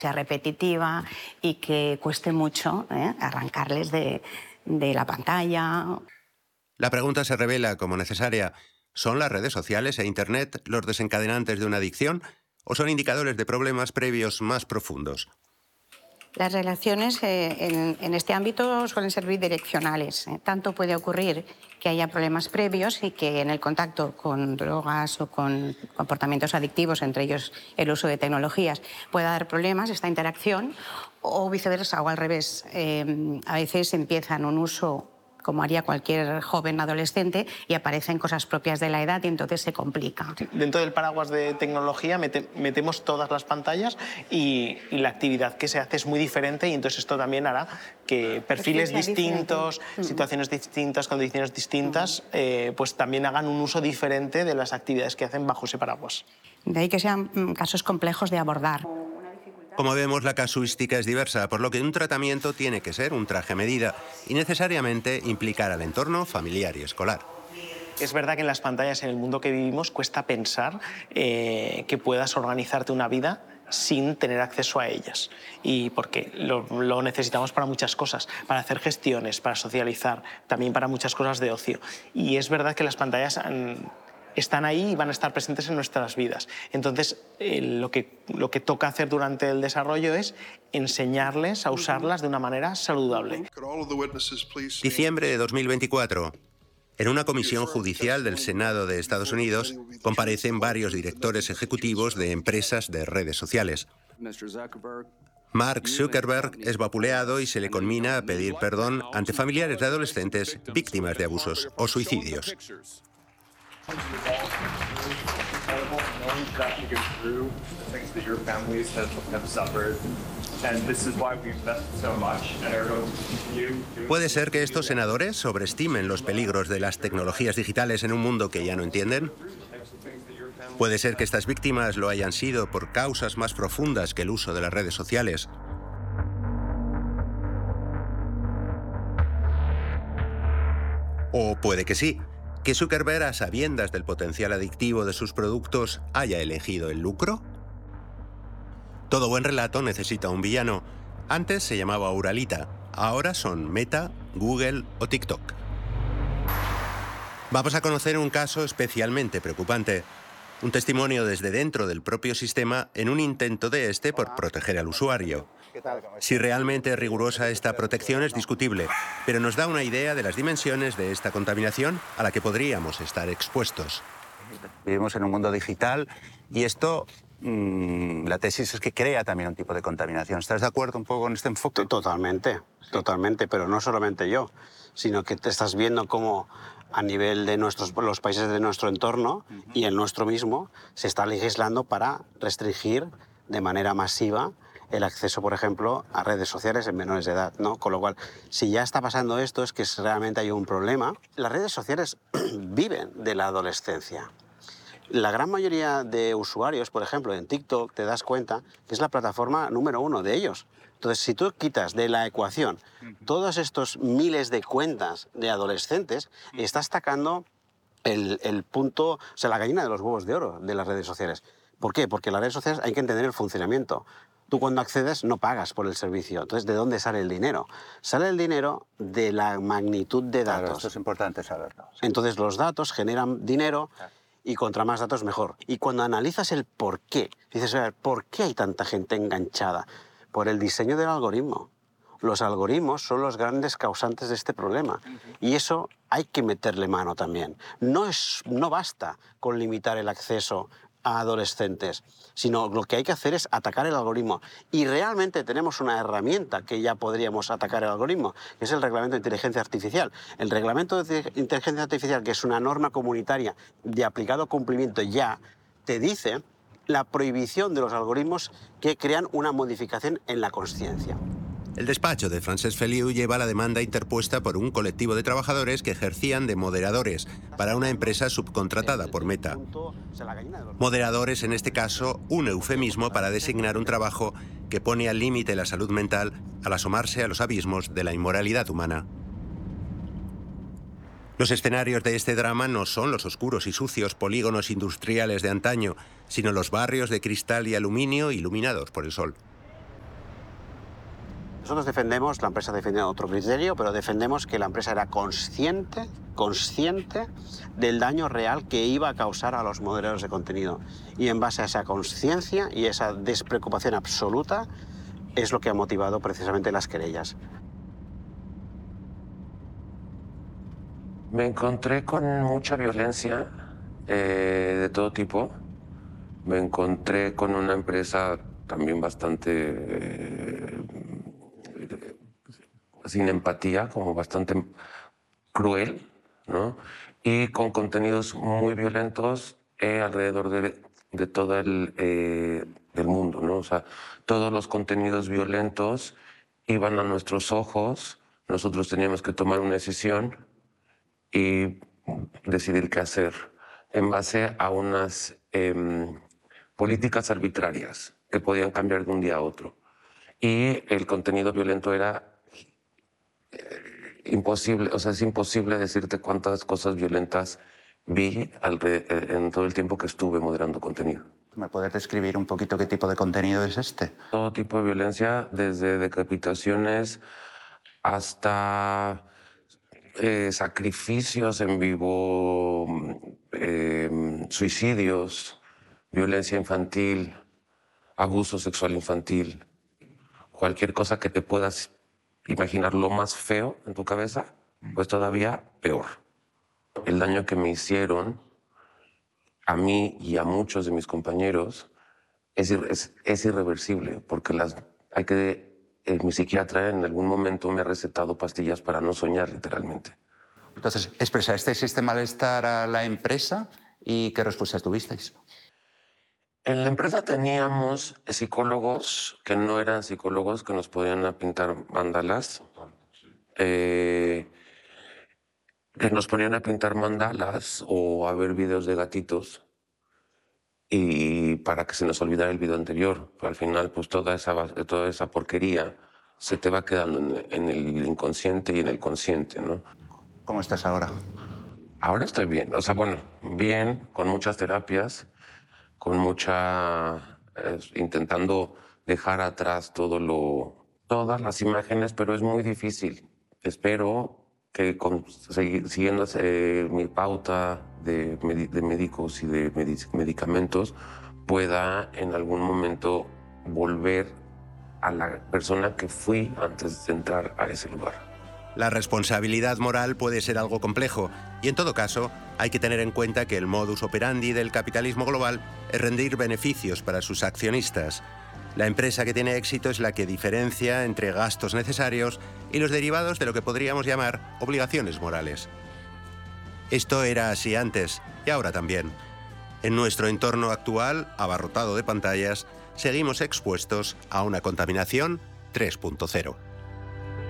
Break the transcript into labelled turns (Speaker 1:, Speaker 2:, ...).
Speaker 1: sea repetitiva y que cueste mucho arrancarles de la pantalla.
Speaker 2: La pregunta se revela como necesaria. ¿Son las redes sociales e Internet los desencadenantes de una adicción o son indicadores de problemas previos más profundos?
Speaker 1: Las relaciones en este ámbito suelen ser bidireccionales. Tanto puede ocurrir que haya problemas previos y que en el contacto con drogas o con comportamientos adictivos, entre ellos el uso de tecnologías, pueda dar problemas esta interacción, o viceversa, o al revés. A veces empiezan un uso como haría cualquier joven adolescente, y aparecen cosas propias de la edad y entonces se complica.
Speaker 3: Dentro del paraguas de tecnología metemos todas las pantallas y la actividad que se hace es muy diferente, y entonces esto también hará que perfiles distintos, situaciones distintas, condiciones distintas, pues también hagan un uso diferente de las actividades que hacen bajo ese paraguas.
Speaker 1: De ahí que sean casos complejos de abordar.
Speaker 2: Como vemos, la casuística es diversa, por lo que un tratamiento tiene que ser un traje medida y necesariamente implicar al entorno familiar y escolar.
Speaker 3: Es verdad que en las pantallas, en el mundo que vivimos, cuesta pensar que puedas organizarte una vida sin tener acceso a ellas. Y porque lo necesitamos para muchas cosas, para hacer gestiones, para socializar, también para muchas cosas de ocio. Y es verdad que las pantallas están ahí y van a estar presentes en nuestras vidas. Entonces, lo que toca hacer durante el desarrollo es enseñarles a usarlas de una manera saludable.
Speaker 2: Diciembre de 2024. En una comisión judicial del Senado de Estados Unidos comparecen varios directores ejecutivos de empresas de redes sociales. Mark Zuckerberg es vapuleado y se le conmina a pedir perdón ante familiares de adolescentes víctimas de abusos o suicidios. ¿Puede ser que estos senadores sobreestimen los peligros de las tecnologías digitales en un mundo que ya no entienden? ¿Puede ser que estas víctimas lo hayan sido por causas más profundas que el uso de las redes sociales? O puede que sí, que Zuckerberg, a sabiendas del potencial adictivo de sus productos, haya elegido el lucro. Todo buen relato necesita un villano. Antes se llamaba Uralita, ahora son Meta, Google o TikTok. Vamos a conocer un caso especialmente preocupante. Un testimonio desde dentro del propio sistema en un intento de este por proteger al usuario. Si realmente es rigurosa esta protección es discutible, pero nos da una idea de las dimensiones de esta contaminación a la que podríamos estar expuestos.
Speaker 4: Vivimos en un mundo digital y esto, la tesis es que crea también un tipo de contaminación. ¿Estás de acuerdo un poco con este enfoque?
Speaker 5: Totalmente, totalmente, pero no solamente yo, sino que te estás viendo cómo a nivel de los países de nuestro entorno y el nuestro mismo se está legislando para restringir de manera masiva el acceso, por ejemplo, a redes sociales en menores de edad, ¿no? Con lo cual, si ya está pasando esto, es que realmente hay un problema. Las redes sociales viven de la adolescencia. La gran mayoría de usuarios, por ejemplo, en TikTok, te das cuenta que es la plataforma número 1 de ellos. Entonces, si tú quitas de la ecuación todos estos miles de cuentas de adolescentes, estás sacando el punto, o sea, la gallina de los huevos de oro de las redes sociales. ¿Por qué? Porque las redes sociales hay que entender el funcionamiento. Tú cuando accedes no pagas por el servicio. Entonces, ¿de dónde sale el dinero? Sale el dinero de la magnitud de datos.
Speaker 4: Claro, esto es importante saberlo. Sí.
Speaker 5: Entonces, los datos generan dinero y contra más datos mejor. Y cuando analizas el por qué, dices, a ver, ¿por qué hay tanta gente enganchada? Por el diseño del algoritmo. Los algoritmos son los grandes causantes de este problema. Y eso hay que meterle mano también. No basta con limitar el acceso a adolescentes, sino lo que hay que hacer es atacar el algoritmo. Y realmente tenemos una herramienta que ya podríamos atacar el algoritmo, que es el Reglamento de Inteligencia Artificial. El Reglamento de Inteligencia Artificial, que es una norma comunitaria de aplicado cumplimiento, ya te dice la prohibición de los algoritmos que crean una modificación en la consciencia.
Speaker 2: El despacho de Francesc Feliu lleva la demanda interpuesta por un colectivo de trabajadores que ejercían de moderadores para una empresa subcontratada por Meta. Moderadores, en este caso, un eufemismo para designar un trabajo que pone al límite la salud mental al asomarse a los abismos de la inmoralidad humana. Los escenarios de este drama no son los oscuros y sucios polígonos industriales de antaño, sino los barrios de cristal y aluminio iluminados por el sol.
Speaker 5: Nosotros defendemos, la empresa defiende otro criterio, pero defendemos que la empresa era consciente del daño real que iba a causar a los moderadores de contenido. Y en base a esa conciencia y esa despreocupación absoluta es lo que ha motivado precisamente las querellas.
Speaker 6: Me encontré con mucha violencia de todo tipo. Me encontré con una empresa también bastante sin empatía, como bastante cruel, ¿no? Y con contenidos muy violentos alrededor de todo del mundo, ¿no? O sea, todos los contenidos violentos iban a nuestros ojos, nosotros teníamos que tomar una decisión y decidir qué hacer en base a unas políticas arbitrarias que podían cambiar de un día a otro. Y el contenido violento era imposible, o sea, es imposible decirte cuántas cosas violentas vi en todo el tiempo que estuve moderando contenido.
Speaker 4: ¿Me puedes describir un poquito qué tipo de contenido es este?
Speaker 6: Todo tipo de violencia, desde decapitaciones hasta sacrificios en vivo, suicidios, violencia infantil, abuso sexual infantil, cualquier cosa que te puedas imaginar lo más feo en tu cabeza, pues todavía peor. El daño que me hicieron a mí y a muchos de mis compañeros es irreversible, porque mi psiquiatra en algún momento me ha recetado pastillas para no soñar, literalmente.
Speaker 4: Entonces, ¿expresasteis este malestar a la empresa y qué respuesta tuvisteis?
Speaker 6: En la empresa teníamos psicólogos que no eran psicólogos, que nos podían pintar mandalas, que nos ponían a pintar mandalas o a ver videos de gatitos y para que se nos olvidara el video anterior. Pero al final, pues toda esa porquería se te va quedando en el inconsciente y en el consciente, ¿no?
Speaker 4: ¿Cómo estás ahora?
Speaker 6: Ahora estoy bien, o sea, bueno, bien, con muchas terapias, con intentando dejar atrás todas las imágenes, pero es muy difícil. Espero que siguiendo mi pauta de médicos y de medicamentos pueda en algún momento volver a la persona que fui antes de entrar a ese lugar.
Speaker 2: La responsabilidad moral puede ser algo complejo y, en todo caso, hay que tener en cuenta que el modus operandi del capitalismo global es rendir beneficios para sus accionistas. La empresa que tiene éxito es la que diferencia entre gastos necesarios y los derivados de lo que podríamos llamar obligaciones morales. Esto era así antes y ahora también. En nuestro entorno actual, abarrotado de pantallas, seguimos expuestos a una contaminación 3.0.